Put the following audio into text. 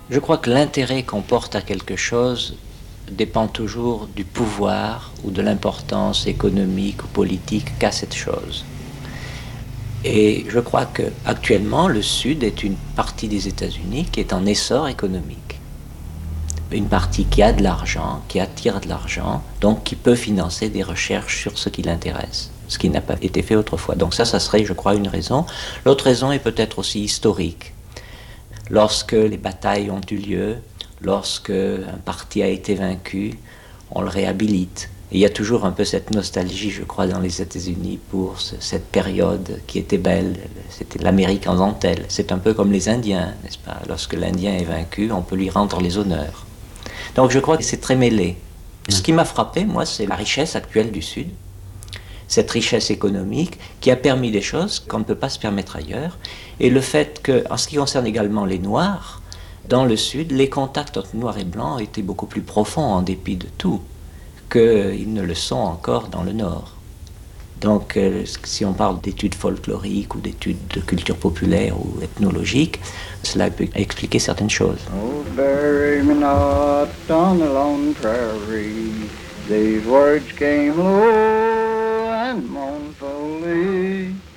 Je crois que l'intérêt qu'on porte à quelque chose dépend toujours du pouvoir ou de l'importance économique ou politique qu'a cette chose. Et je crois que actuellement, le Sud est une partie des États-Unis qui est en essor économique. Une partie qui a de l'argent, qui attire de l'argent, donc qui peut financer des recherches sur ce qui l'intéresse, ce qui n'a pas été fait autrefois. Donc ça serait, je crois, une raison. L'autre raison est peut-être aussi historique. Lorsque les batailles ont eu lieu, lorsque un parti a été vaincu, on le réhabilite. Et il y a toujours un peu cette nostalgie, je crois, dans les États-Unis pour cette période qui était belle. C'était l'Amérique en dentelle. C'est un peu comme les Indiens, n'est-ce pas? Lorsque l'Indien est vaincu, on peut lui rendre les honneurs. Donc je crois que c'est très mêlé. Ce qui m'a frappé, moi, c'est la richesse actuelle du Sud, cette richesse économique qui a permis des choses qu'on ne peut pas se permettre ailleurs. Et le fait que, en ce qui concerne également les Noirs, dans le Sud, les contacts entre Noirs et Blancs étaient beaucoup plus profonds en dépit de tout qu'ils ne le sont encore dans le Nord. Donc, si on parle d'études folkloriques ou d'études de culture populaire ou ethnologique, cela peut expliquer certaines choses. Oh, bury me not on the lone prairie. These words came low and mournfully.